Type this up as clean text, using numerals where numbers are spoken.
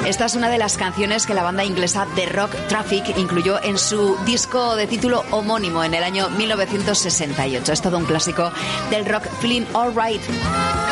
Esta es una de las canciones que la banda inglesa The Rock Traffic incluyó en su disco de título homónimo en el año 1968. Es todo un clásico del rock, Feeling Alright.